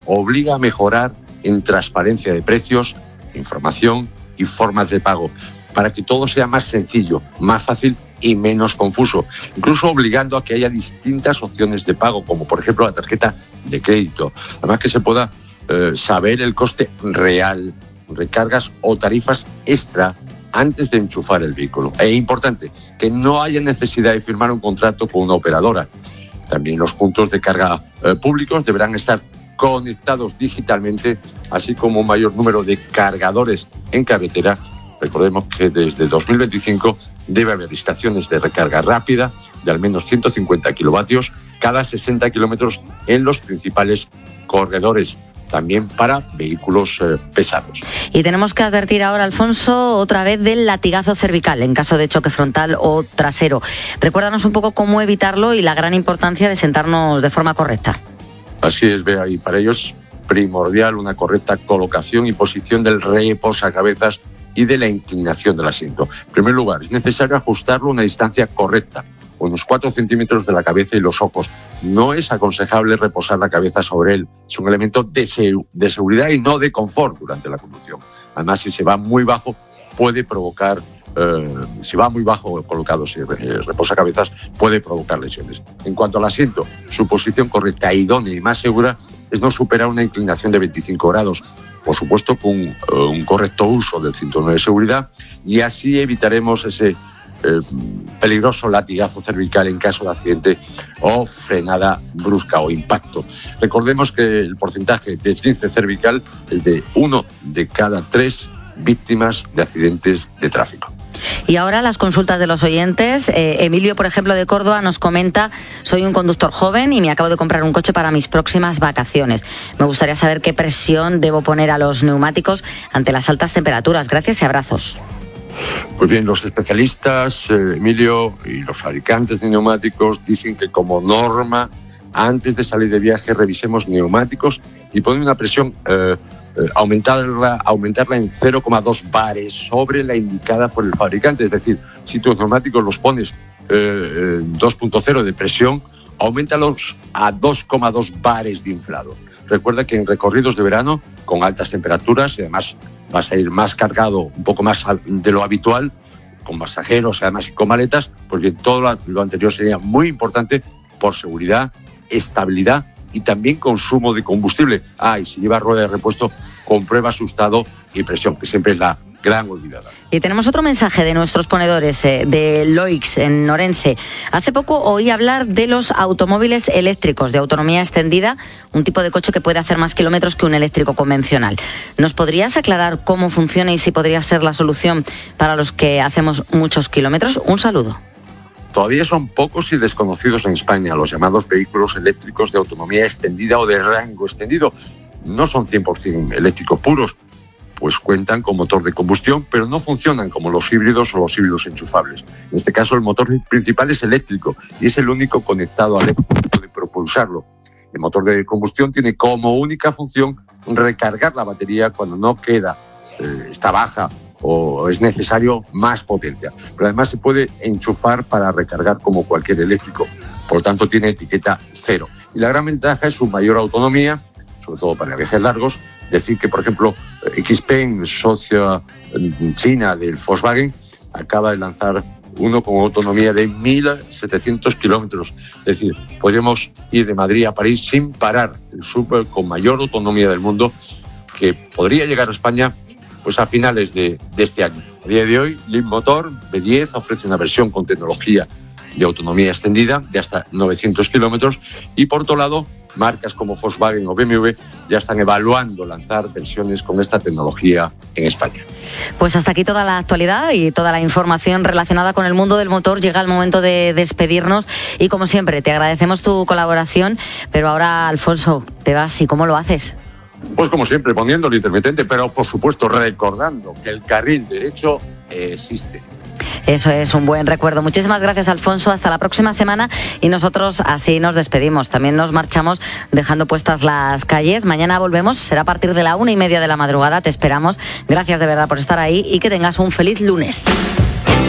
obliga a mejorar en transparencia de precios, información y formas de pago, para que todo sea más sencillo, más fácil y menos confuso, incluso obligando a que haya distintas opciones de pago, como por ejemplo la tarjeta de crédito. Además que se pueda saber el coste real, recargas o tarifas extra antes de enchufar el vehículo. Es importante que no haya necesidad de firmar un contrato con una operadora. También los puntos de carga públicos deberán estar conectados digitalmente, así como un mayor número de cargadores en carretera. Recordemos que desde 2025 debe haber estaciones de recarga rápida de al menos 150 kilovatios cada 60 kilómetros en los principales corredores, también para vehículos pesados. Y tenemos que advertir ahora, Alfonso, otra vez del latigazo cervical en caso de choque frontal o trasero. Recuérdanos un poco cómo evitarlo y la gran importancia de sentarnos de forma correcta. Así es, Bea, y para ello es primordial una correcta colocación y posición del reposacabezas y de la inclinación del asiento. En primer lugar, es necesario ajustarlo a una distancia correcta, unos 4 centímetros de la cabeza y los ojos. No es aconsejable reposar la cabeza sobre él. Es un elemento de seguridad y no de confort durante la conducción. Además, si se va muy bajo, puede provocar, si va muy bajo colocado, si reposacabezas, puede provocar lesiones. En cuanto al asiento, su posición correcta, idónea y más segura es no superar una inclinación de 25 grados. Por supuesto, con un correcto uso del cinturón de seguridad, y así evitaremos ese peligroso latigazo cervical en caso de accidente o frenada brusca o impacto. Recordemos que el porcentaje de esguince cervical es de 1 de cada 3 víctimas de accidentes de tráfico. Y ahora las consultas de los oyentes. Emilio, por ejemplo, de Córdoba, nos comenta: soy un conductor joven y me acabo de comprar un coche para mis próximas vacaciones. Me gustaría saber qué presión debo poner a los neumáticos ante las altas temperaturas. Gracias y abrazos. Pues bien, los especialistas, Emilio, y los fabricantes de neumáticos dicen que como norma, antes de salir de viaje, revisemos neumáticos y poner una presión aumentarla en 0,2 bares sobre la indicada por el fabricante. Es decir, si tus neumáticos los pones 2.0 de presión, aumentalos a 2,2 bares de inflado. Recuerda que en recorridos de verano, con altas temperaturas, y además vas a ir más cargado, un poco más de lo habitual, con pasajeros, además y con maletas, pues bien, todo lo anterior sería muy importante por seguridad, estabilidad y también consumo de combustible. Y si lleva rueda de repuesto, comprueba su estado y presión, que siempre es la gran olvidada. Y tenemos otro mensaje de nuestros ponedores, de Loix, en Orense. Hace poco oí hablar de los automóviles eléctricos de autonomía extendida, un tipo de coche que puede hacer más kilómetros que un eléctrico convencional. ¿Nos podrías aclarar cómo funciona y si podría ser la solución para los que hacemos muchos kilómetros? Un saludo. Todavía son pocos y desconocidos en España los llamados vehículos eléctricos de autonomía extendida o de rango extendido. No son 100% eléctricos puros, pues cuentan con motor de combustión, pero no funcionan como los híbridos o los híbridos enchufables. En este caso, el motor principal es eléctrico y es el único conectado al eléctrico de propulsarlo. El motor de combustión tiene como única función recargar la batería cuando no queda, está baja o es necesario más potencia. Pero además se puede enchufar para recargar como cualquier eléctrico. Por lo tanto, tiene etiqueta 0. Y la gran ventaja es su mayor autonomía, sobre todo para viajes largos. Decir que, por ejemplo, XPeng, socia china del Volkswagen, acaba de lanzar uno con autonomía de 1.700 kilómetros. Es decir, podríamos ir de Madrid a París sin parar. El súper con mayor autonomía del mundo, que podría llegar a España pues a finales de este año. A día de hoy, Leapmotor B10 ofrece una versión con tecnología de autonomía extendida de hasta 900 kilómetros y, por otro lado, marcas como Volkswagen o BMW ya están evaluando lanzar versiones con esta tecnología en España. Pues hasta aquí toda la actualidad y toda la información relacionada con el mundo del motor. Llega el momento de despedirnos y, como siempre, te agradecemos tu colaboración, pero ahora, Alfonso, te vas, ¿y cómo lo haces? Pues como siempre, poniendo el intermitente, pero por supuesto recordando que el carril derecho existe. Eso es un buen recuerdo. Muchísimas gracias, Alfonso. Hasta la próxima semana y nosotros así nos despedimos. También nos marchamos dejando puestas las calles. Mañana volvemos, será a partir de la 1:30 de la madrugada. Te esperamos. Gracias de verdad por estar ahí y que tengas un feliz lunes.